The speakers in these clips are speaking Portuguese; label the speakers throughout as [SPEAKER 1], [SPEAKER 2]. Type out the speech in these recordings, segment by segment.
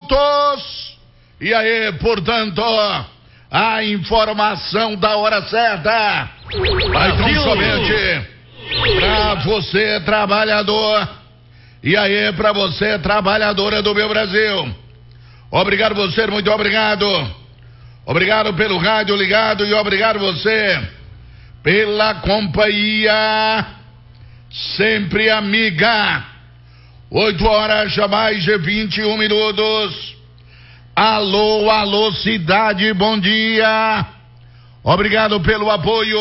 [SPEAKER 1] minutos. E aí, portanto, a informação da hora certa. Vai tão somente pra você, trabalhador. E aí, pra você, trabalhadora do meu Brasil. Obrigado você, muito obrigado. Obrigado pelo rádio ligado e obrigado você pela companhia sempre amiga. 8 horas já mais de 21 minutos. Alô, alô, cidade, bom dia. Obrigado pelo apoio.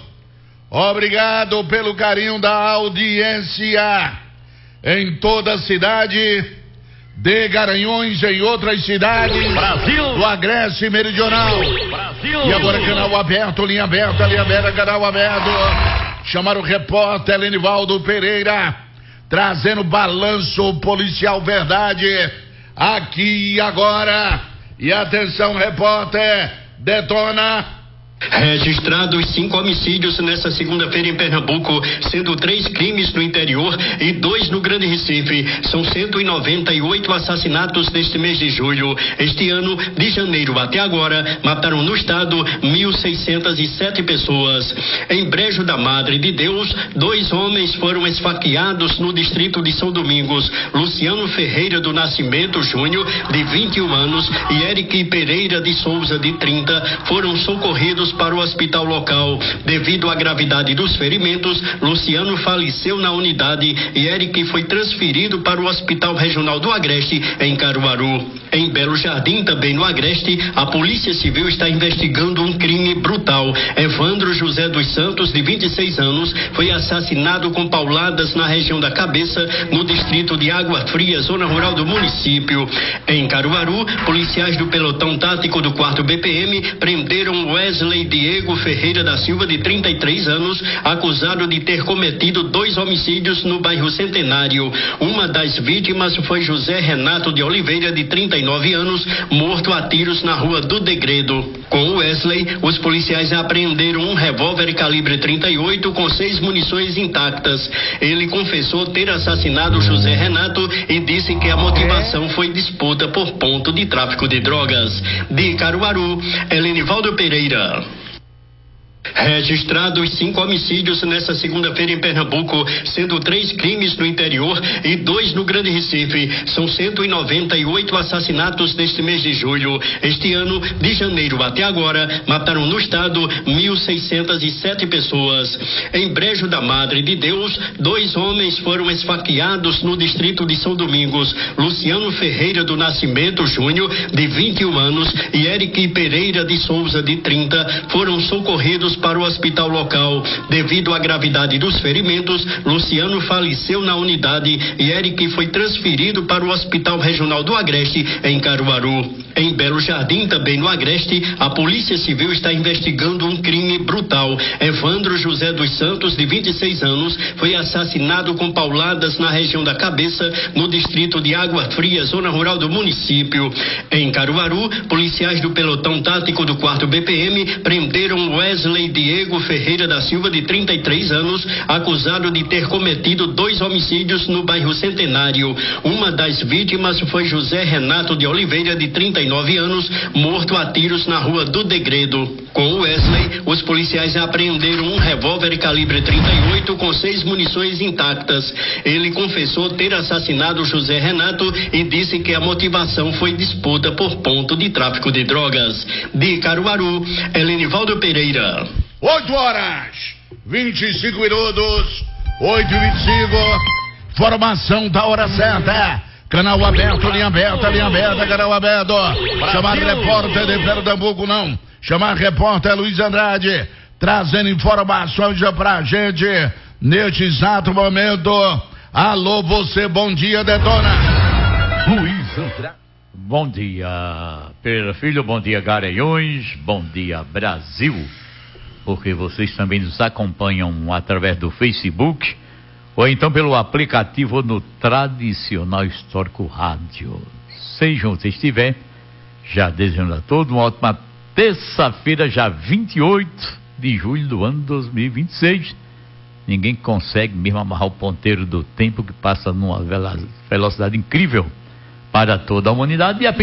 [SPEAKER 1] Obrigado pelo carinho da audiência em toda a cidade de Garanhuns e em outras cidades
[SPEAKER 2] Brasil,
[SPEAKER 1] do Agreste Meridional.
[SPEAKER 2] Brasil.
[SPEAKER 1] E agora canal aberto, linha aberta, canal aberto. Chamar o repórter Lenivaldo Pereira, trazendo balanço policial verdade aqui e agora. E atenção, repórter, detona.
[SPEAKER 3] Registrados 5 homicídios nessa segunda-feira em Pernambuco, sendo 3 crimes no interior e 2 no Grande Recife. São 198 assassinatos neste mês de julho. Este ano, de janeiro até agora, mataram no estado 1.607 pessoas. Em Brejo da Madre de Deus, 2 homens foram esfaqueados no distrito de São Domingos. Luciano Ferreira do Nascimento Júnior, de 21 anos, e Eric Pereira de Souza, de 30, foram socorridos para o hospital local. Devido à gravidade dos ferimentos, Luciano faleceu na unidade e Eric foi transferido para o Hospital Regional do Agreste, em Caruaru. Em Belo Jardim, também no Agreste, a Polícia Civil está investigando um crime brutal. Evandro José dos Santos, de 26 anos, foi assassinado com pauladas na região da cabeça, no distrito de Água Fria, zona rural do município. Em Caruaru, policiais do pelotão tático do 4º BPM prenderam Wesley Diego Ferreira da Silva, de 33 anos, acusado de ter cometido 2 homicídios no bairro Centenário. Uma das vítimas foi José Renato de Oliveira, de 39 anos, morto a tiros na rua do Degredo. Com Wesley, os policiais apreenderam um revólver calibre 38 com 6 munições intactas. Ele confessou ter assassinado José Renato e disse que a motivação foi disputa por ponto de tráfico de drogas. De Caruaru, Lenivaldo Pereira. Registrados 5 homicídios nessa segunda-feira em Pernambuco, sendo 3 crimes no interior e 2 no Grande Recife. São 198 assassinatos neste mês de julho. Este ano, de janeiro até agora, mataram no estado 1.607 pessoas. Em Brejo da Madre de Deus, 2 homens foram esfaqueados no distrito de São Domingos. Luciano Ferreira do Nascimento Júnior, de 21 anos, e Eric Pereira de Souza, de 30, foram socorridos para o hospital local. Devido à gravidade dos ferimentos, Luciano faleceu na unidade e Eric foi transferido para o Hospital Regional do Agreste, em Caruaru. Em Belo Jardim, também no Agreste, a Polícia Civil está investigando um crime brutal. Evandro José dos Santos, de 26 anos, foi assassinado com pauladas na região da cabeça, no distrito de Água Fria, zona rural do município. Em Caruaru, policiais do pelotão tático do 4º BPM prenderam Wesley Diego Ferreira da Silva, de 33 anos, acusado de ter cometido 2 homicídios no bairro Centenário. Uma das vítimas foi José Renato de Oliveira, de 39 anos, morto a tiros na rua do Degredo. Com Wesley, os policiais apreenderam um revólver calibre 38 com 6 munições intactas. Ele confessou ter assassinado José Renato e disse que a motivação foi disputa por ponto de tráfico de drogas. De Caruaru, Lenivaldo Pereira.
[SPEAKER 1] 8 horas, 25 minutos, 8h25, formação da hora certa, canal aberto, linha aberta, canal aberto, chamar repórter de Pernambuco não, chamar repórter Luiz Andrade, trazendo informações já pra gente, neste exato momento. Alô, você, bom dia, detona.
[SPEAKER 2] Luiz Andrade. Bom dia, Pedro Filho, bom dia, Garanhuns, bom dia, Brasil. Porque vocês também nos acompanham através do Facebook ou então pelo aplicativo no tradicional Histórico Rádio. Seja onde você estiver, já desejando a todos uma ótima terça-feira, já 28 de julho do ano 2026. Ninguém consegue mesmo amarrar o ponteiro do tempo, que passa numa velocidade incrível para toda a humanidade. E a